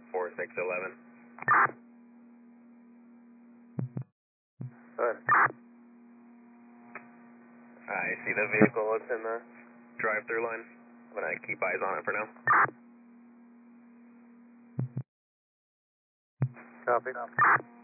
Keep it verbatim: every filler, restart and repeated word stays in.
four six eleven. Good. I see the vehicle. It's in the drive-through line. I'm going to keep eyes on it for now. Copy.